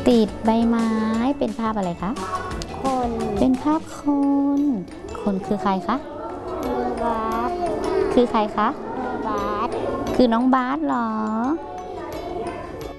ติดใบไม้เป็นภาพอะไรคะคนเป็นภาพคนคนคือใครคะบาสคือใครคะบาสคือน้องบาสเหรอ